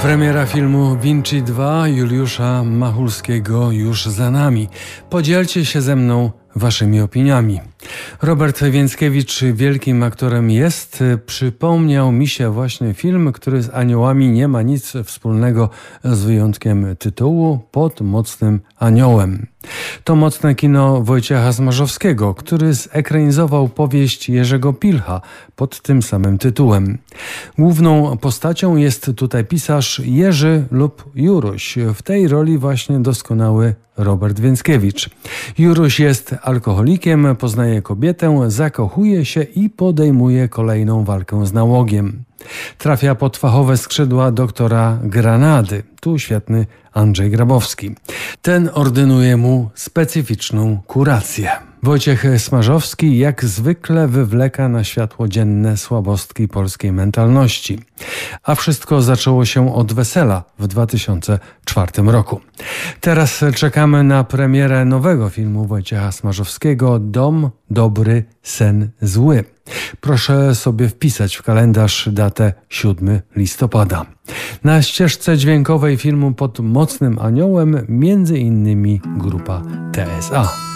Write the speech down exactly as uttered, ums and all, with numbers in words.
Premiera filmu Vinci dwa Juliusza Machulskiego już za nami. Podzielcie się ze mną waszymi opiniami. Robert Więckiewicz wielkim aktorem jest. Przypomniał mi się właśnie film, który z aniołami nie ma nic wspólnego z wyjątkiem tytułu Pod mocnym aniołem. To mocne kino Wojciecha Smarzowskiego, który zekranizował powieść Jerzego Pilcha pod tym samym tytułem. Główną postacią jest tutaj pisarz Jerzy lub Juruś. W tej roli właśnie doskonały Robert Więckiewicz. Juruś jest alkoholikiem, poznaje kobietę, zakochuje się i podejmuje kolejną walkę z nałogiem. Trafia pod fachowe skrzydła doktora Granady. Tu świetny Andrzej Grabowski. Ten ordynuje mu specyficzną kurację. Wojciech Smarzowski jak zwykle wywleka na światło dzienne słabostki polskiej mentalności. A wszystko zaczęło się od wesela w dwa tysiące czwartym roku. Teraz czekamy na premierę nowego filmu Wojciecha Smarzowskiego Dom dobry, sen zły. Proszę sobie wpisać w kalendarz datę siódmego listopada. Na ścieżce dźwiękowej filmu Pod mocnym aniołem między innymi grupa T S A.